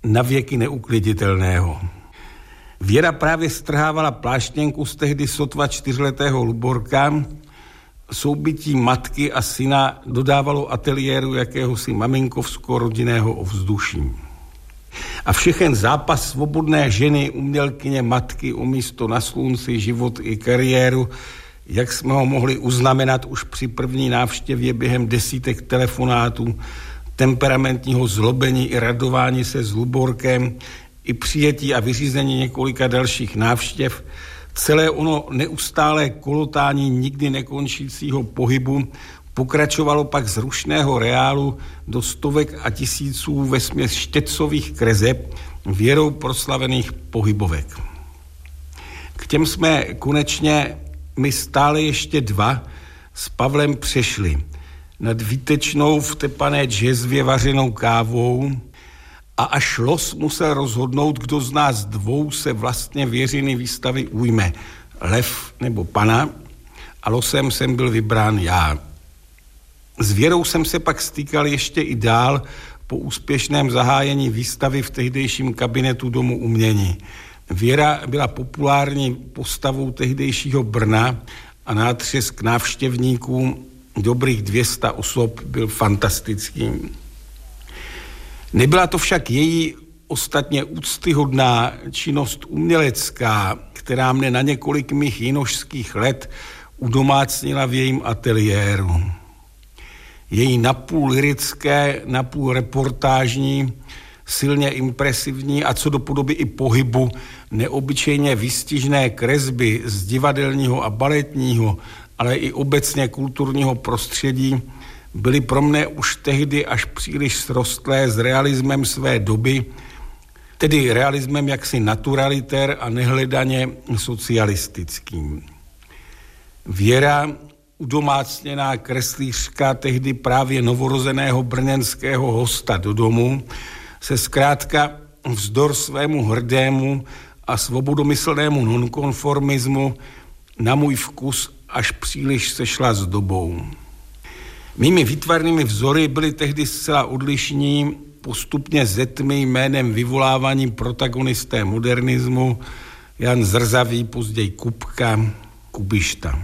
navěky neukliditelného. Věra právě strhávala pláštěnku z tehdy sotva 4letého Luborka. Soubytí matky a syna dodávalo ateliéru jakéhosi maminkovsko-rodinného ovzduší. A všechen zápas svobodné ženy, umělkyně, matky o místo na slunci, život i kariéru, jak jsme ho mohli uznamenat už při první návštěvě během desítek telefonátů, temperamentního zlobení i radování se s Luborkem, i přijetí a vyřízení několika dalších návštěv, celé ono neustálé kolotání nikdy nekončícího pohybu pokračovalo pak z rušného reálu do stovek a tisíců vesměs štětcových kreseb věrou proslavených pohybovek. K těm jsme konečně my stále ještě dva s Pavlem přešli nad výtečnou v tepané džezvě vařenou kávou a až los musel rozhodnout, kdo z nás dvou se vlastně věřiny výstavy ujme, Lev nebo Pana, a losem jsem byl vybrán já. S Věrou jsem se pak stýkal ještě i dál po úspěšném zahájení výstavy v tehdejším kabinetu Domu umění. Věra byla populární postavou tehdejšího Brna a nátřesk návštěvníků, dobrých 200 osob, byl fantastický. Nebyla to však její ostatně úctyhodná činnost umělecká, která mne na několik mých jinošských let udomácnila v jejím ateliéru. Její napůl lirické, napůl reportážní, silně impresivní a co do podoby i pohybu neobyčejně výstižné kresby z divadelního a baletního, ale i obecně kulturního prostředí byly pro mne už tehdy až příliš srostlé s realismem své doby, tedy realismem jaksi naturaliter a nehledaně socialistickým. Věra, udomácněná kreslířka tehdy právě novorozeného brněnského hosta do domu, se zkrátka vzdor svému hrdému a svobodomyslnému nonkonformismu na můj vkus až příliš sešla s dobou. Mými výtvarnými vzory byly tehdy zcela odlišní, postupně ze tmy jménem vyvolávaní protagonisté modernismu, Jan Zrzavý, později Kupka, Kubišta.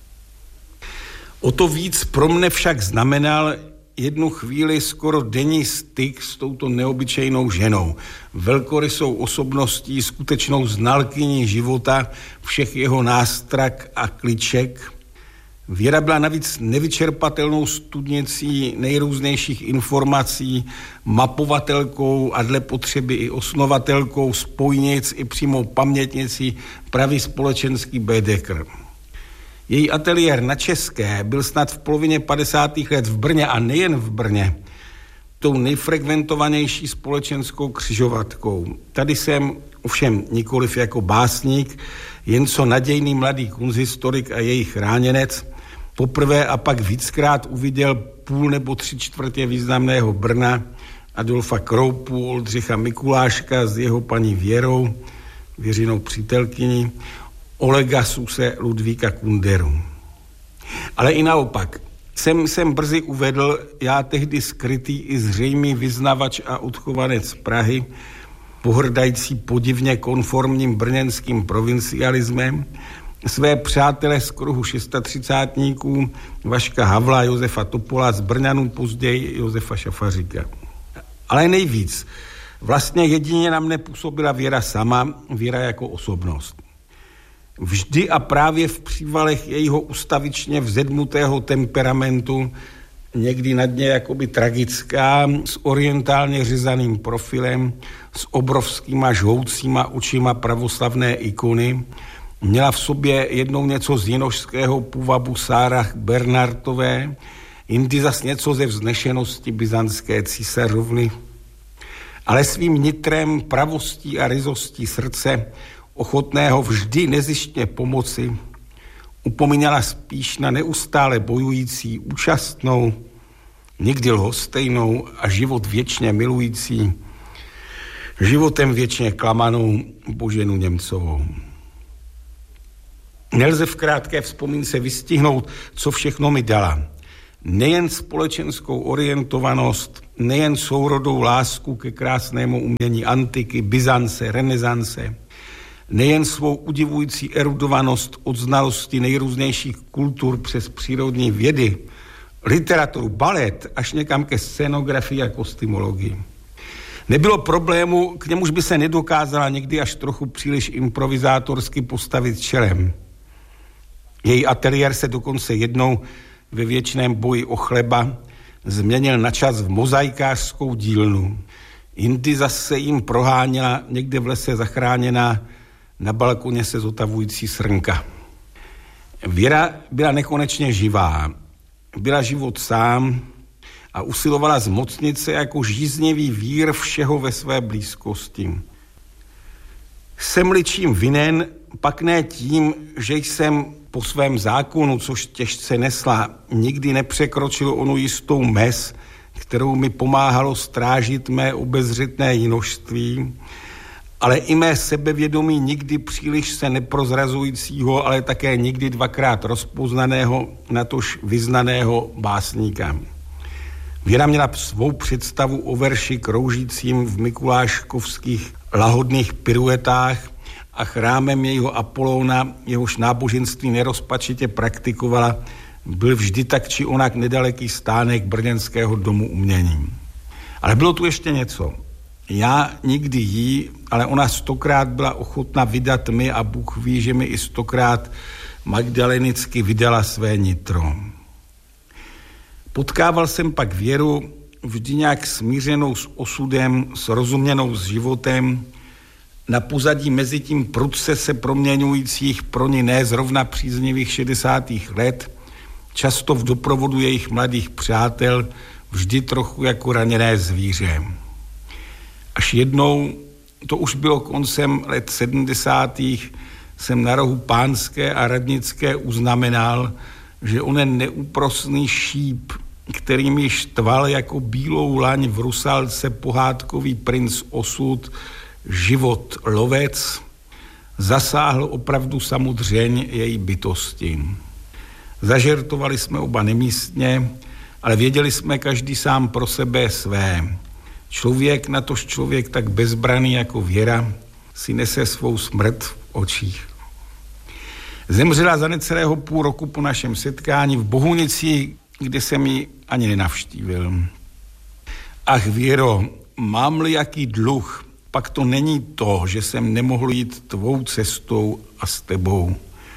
O to víc pro mne však znamenal jednu chvíli skoro denní styk s touto neobyčejnou ženou, velkorysou osobností, skutečnou znalkyní života, všech jeho nástrak a kliček. Věra byla navíc nevyčerpatelnou studnicí nejrůznějších informací, mapovatelkou a dle potřeby i osnovatelkou spojnic i přímo pamětnicí pravý společenský Baedeker. Její ateliér na České byl snad v polovině 50. let v Brně a nejen v Brně tou nejfrekventovanější společenskou křižovatkou. Tady jsem ovšem nikoliv jako básník, jen co nadějný mladý kunsthistorik a její chráněnec poprvé a pak víckrát uviděl půl nebo 3/4 významného Brna, Adolfa Kroupu, Oldřicha Mikuláška s jeho paní Věrou, Věřinou přítelkyní, Olega Suse, Ludvíka Kunderu. Ale i naopak, jsem brzy uvedl, já tehdy skrytý i zřejmý vyznavač a odchovanec Prahy, pohrdající podivně konformním brněnským provincialismem, své přátele z kruhu 630níků Vaška Havla, Josefa Topola, z Brňanů později Josefa Šafaříka. Ale nejvíc, vlastně jedině na mne působila Věra sama, Věra jako osobnost. Vždy a právě v přívalech jejího ustavičně vzedmutého temperamentu, někdy na dně jakoby tragická, s orientálně řezaným profilem, s obrovskýma žhoucíma očima pravoslavné ikony, měla v sobě jednou něco z jinošského půvabu Sárah Bernardové, jindy zas něco ze vznešenosti byzantské císařovny, ale svým nitrem, pravostí a ryzostí srdce, ochotného vždy nezištně pomoci, upomínala spíš na neustále bojující, účastnou, nikdy lhostejnou a život věčně milující, životem věčně klamanou Boženu Němcovou. Nelze v krátké vzpomínce vystihnout, co všechno mi dala. Nejen společenskou orientovanost, nejen sourodou lásku ke krásnému umění antiky, Byzance, renesance, nejen svou udivující erudovanost od znalosti nejrůznějších kultur přes přírodní vědy, literaturu, balet, až někam ke scénografii a kostymologii. Nebylo problému, k němuž by se nedokázala někdy až trochu příliš improvizátorsky postavit čelem. Její ateliér se dokonce jednou ve věčném boji o chleba změnil na čas v mozaikářskou dílnu. Jindy zase jim proháněla někde v lese zachráněná na balkoně se zotavující srnka. Věra byla nekonečně živá. Byla život sám a usilovala zmocnit se jako žíznivý vír všeho ve své blízkosti. Jsem-li čím vinen, pak ne tím, že jsem po svém zákonu, což těžce nesla, nikdy nepřekročil onu jistou mez, kterou mi pomáhalo strážit mé obezřetné jinožství, ale i mé sebevědomí nikdy příliš se neprozrazujícího, ale také nikdy dvakrát rozpoznaného, natož vyznaného básníka. Věra měla svou představu o verši kroužícím v mikuláškovských lahodných piruetách a chrámem jejího Apolóna, jehož náboženství nerozpačitě praktikovala, byl vždy tak či onak nedaleký stánek brněnského domu umění. Ale bylo tu ještě něco. Já nikdy jí, ale ona 100krát byla ochotna vydat mi a Bůh ví, že mi i 100krát magdalenicky vydala své nitro. Potkával jsem pak Věru vždy nějak smířenou s osudem, srozuměnou s životem, na pozadí mezi tím prudce se proměňujících pro ní ne zrovna příznivých 60. let, často v doprovodu jejich mladých přátel, vždy trochu jako raněné zvíře. Až jednou, to už bylo koncem let 70., jsem na rohu Pánské a Radnické uznamenal, že onen neúprosný šíp, který mi štval jako bílou laň v rusalce pohádkový princ osud, život lovec, zasáhl opravdu samudřeň její bytosti. Zažertovali jsme oba nemístně, ale věděli jsme každý sám pro sebe své. Člověk, natož člověk tak bezbraný jako Věra, si nese svou smrt v očích. Zemřela za necelého půl roku po našem setkání v Bohunicích, kde jsem ji ani nenavštívil. Ach, Věro, mám-li jaký dluh, pak to není to, že jsem nemohl jít tvou cestou a s tebou.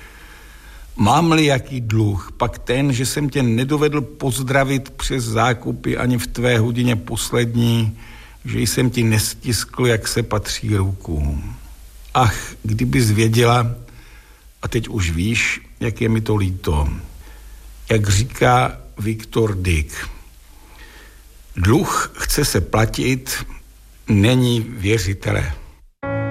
Mám-li jaký dluh, pak ten, že jsem tě nedovedl pozdravit přes zákupy ani v tvé hodině poslední, že jsem ti nestiskl, jak se patří ruku. Ach, kdybys věděla, a teď už víš, jak je mi to líto. Jak říká Viktor Dyk, dluh chce se platit, není věřitele.